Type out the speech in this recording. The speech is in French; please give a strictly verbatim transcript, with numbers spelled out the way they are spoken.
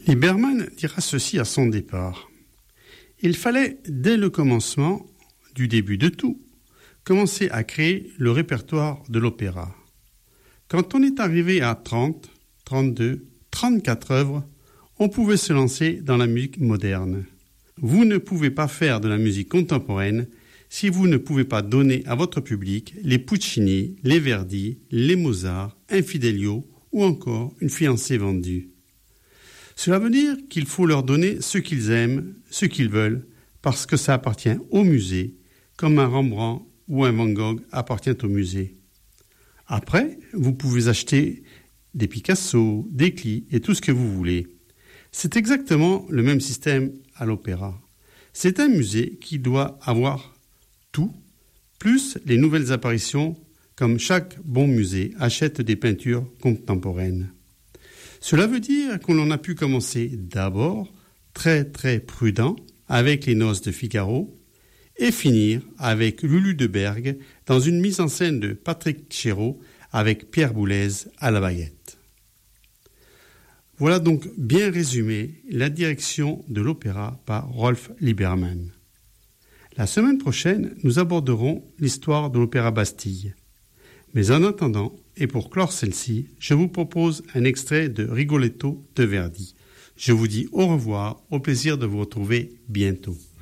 Liberman dira ceci à son départ. Il fallait, dès le commencement, du début de tout, commencer à créer le répertoire de l'opéra. Quand on est arrivé à trente, trente-deux, trente-quatre œuvres, on pouvait se lancer dans la musique moderne. Vous ne pouvez pas faire de la musique contemporaine si vous ne pouvez pas donner à votre public les Puccini, les Verdi, les Mozart, un Fidelio ou encore une fiancée vendue. Cela veut dire qu'il faut leur donner ce qu'ils aiment, ce qu'ils veulent, parce que ça appartient au musée, comme un Rembrandt ou un Van Gogh appartient au musée. Après, vous pouvez acheter des Picasso, des Klee et tout ce que vous voulez. C'est exactement le même système à l'opéra. C'est un musée qui doit avoir tout, plus les nouvelles apparitions, comme chaque bon musée achète des peintures contemporaines. Cela veut dire qu'on en a pu commencer d'abord très très prudent avec les Noces de Figaro et finir avec Lulu de Bergue dans une mise en scène de Patrick Chéreau avec Pierre Boulez à la baguette. Voilà donc bien résumé la direction de l'opéra par Rolf Liberman. La semaine prochaine, nous aborderons l'histoire de l'Opéra Bastille. Mais en attendant, et pour clore celle-ci, je vous propose un extrait de Rigoletto de Verdi. Je vous dis au revoir, au plaisir de vous retrouver bientôt.